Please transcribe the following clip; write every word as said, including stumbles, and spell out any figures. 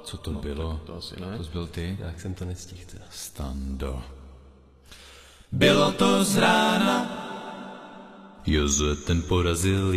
Co to No, bylo? To asi ne. To jsi byl ty? Jak jsem to nestihl. Stando. Bylo to z rána, Joze ten porazil